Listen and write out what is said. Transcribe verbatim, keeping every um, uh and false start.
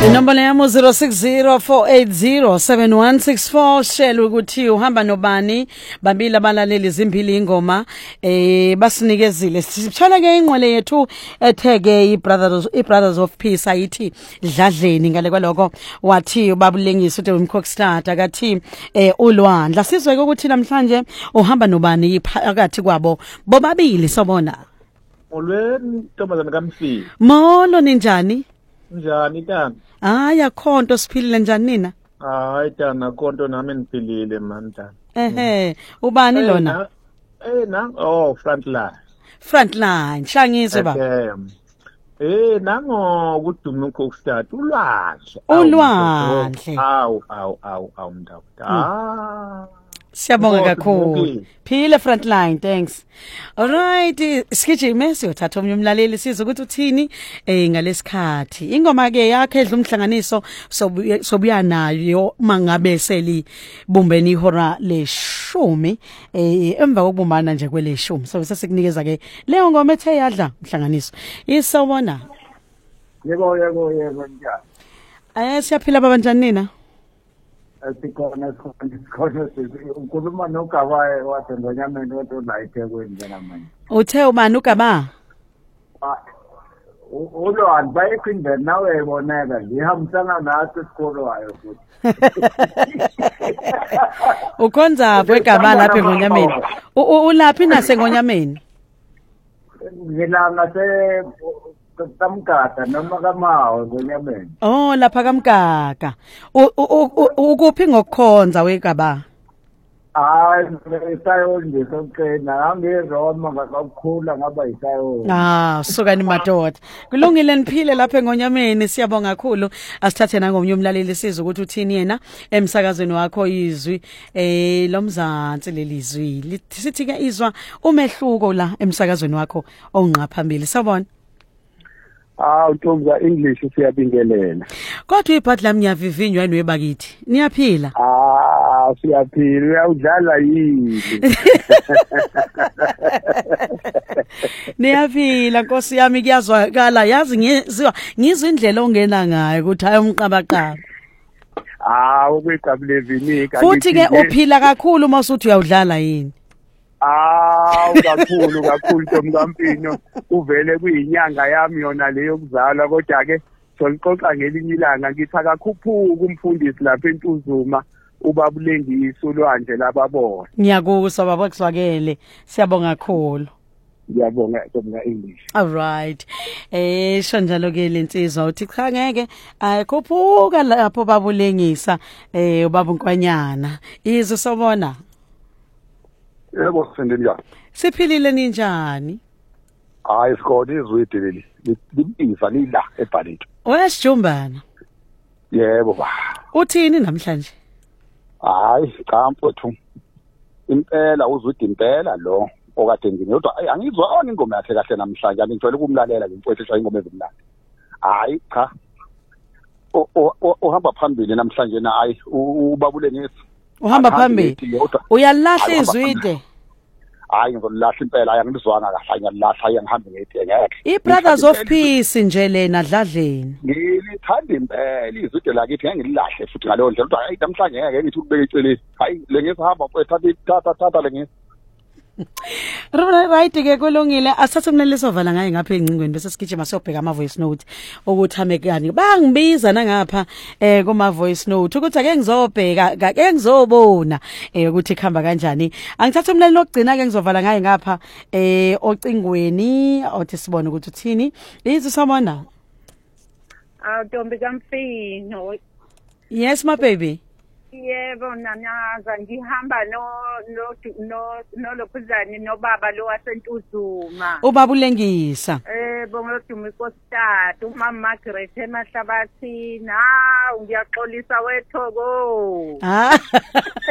Inombolo yami zero six zero four eight zero seven one six four shela ukuthi uhamba nobani babili abalaleli zimbili ingoma eh basinikezile sithola ke ingqwele yethu etheke iBrothers iBrothers of Peace ayithi dladleni ngale kwaloko wathi ubabulengisa uthi umkhokstart akathi eh ulwandla sizwe ukuthi namhlanje uhamba nobani phakathi kwabo bobabili sobona Molweni Ntombazana kaMfisi. Molo ninjani? Njani tana? Hayi akhonto siphilile njani nina? Hayi tana konto nami niphilile man tana. Ehe, ubani lona? Eh na oh frontline. Frontline, hlangizwe ba. Eh nango kudume ukhokstart ulwandle. Ulwandle. Awu awu awu awu mntawo. Ah. Siyabonga kakhulu. Phile Frontline, thanks. Alright, sikijime siyothatha omnye umlaleli siza ukuthi uthini eh ngalesikhathi. Ingoma ke yakhe edla umhlanganiso sobuya nayo mangabe seli bumbeni ihora leshumi eh emva kokubumbana nje kweleshumi. So sesikunikeza ke leyo ngoma ethe yadla umhlanganiso. Isawona. Yebo yebo yebo njani. Eh siyaphila babanjani nina? Asikhona sikhona ukhuluma noGabaye wathengonyameni wethu la eThekwini njena manje. Uthe ubani uGaba? Ulwandle bayiphinde nawe iboneka ngihambisana nathi isikolo wayo futhi. Ukhonza kweGaba lapha eNgonyameni. Ulaphi nasengonyameni? Ngilanga se Kamgada noma kamawo ngonyameni. Oh lapha kaMgaga. Ukuphi ngokukhonza weGaba? Hayi isayo nje sokuqina ngiroma ngakakhula ngaba isayo. Ah suka ni madoda. Kulungile niphile lapha eNgonyameni siyabonga kakhulu. Asithathe nangomnye umlaleli siza ukuthi uthini yena emsakazweni wakho izwi eh lomzansi lelizwi. Sithi ke izwa umehluko la emsakazweni wakho onqa phambili. Sawubona. Ah uTomza English siyabingelela. Kodwa ibhadla mnyavivinywa yini webakithi? Niyaphila? Ah siyaphila uyawudlala yini? Niyaphila Nkosi yami kuyazwakala yazi ngizwa ngizwe indlela ongena ngayo ukuthi hayi umqabaqaba. Ah ukweqabule vinika. Futhi ke uphila kakhulu masuthi uyawudlala yini? Ah kakhulu kakhulu Tomkampino uvele kuyinyanga yami yona leyo kuzalwa kodwa ke solixoxa ngelinye ilanga ngithi akakhuphuka umfundisi lapha eNtuzuma ubabulengisa ulwandle lababona. Ngiyakuswa baba kuzwakele siyabonga kakhulu. Ngiyabonga Tomka English. All right. Eh shonjalo ke lensizwa uthi cha ngeke ayikhuphuka lapho babulengisa eh ubaba uNkwanyana. Izwe sobona. Yebo sendeni njani? Siphilile ninjani? Hayi sikhona izwidi leli. Libiza lila eBhalito. Wesijumbana. Yebo ba. Uthini namhlanje? Hayi cha mfowethu. Impela uzwidi impela lo okade ngiyodwa angizwa ona ingoma yakhe kahle namhlanje ngijwayele ukumlalela ngimfowethu eshaya ingoma ezimnandi. Hayi cha. Uhamba phambili namhlanje na hayi ubabulengisa. Uhamba phambili. Uyalahla izwide. Hayi ngizolahla impela ayangizwanga kahle ngiyalahla ayangihambe ngethi ngeke. iBrothers of Peace nje lena dladleni. Ngilithanda impela izwide lakithi ngeke ngililahle futhi ngaleyo ndlela kodwa hayi namhlanje ngeke ngithi ukubeka eceleni. Hayi lengizihamba mfowethu thatha thatha lengisi. Right ke kulungile asathe umleleso vala ngaye ngapha engcingweni bese sigijima siyobheka ama voice note ukuthi amekani bangibiza nangapha eh kuma voice note ukuthi ake ngizobheka ake ngizobona eh ukuthi ikhamba kanjani angithatha umlelelo ogcina ke ngizovala ngaye ngapha eh ocingweni othi sibone ukuthi uthini izi sabona Ah Ntombi kaMfino. Yes my baby. Yebo nanaza ngihamba no no no no lokhuzani no baba lo waseNtuzuma. Ubaba ulengisa. Eh bongodume inkositata uMama Margaret emahlabathini. Ah ngiyaxolisa wethoko. Ah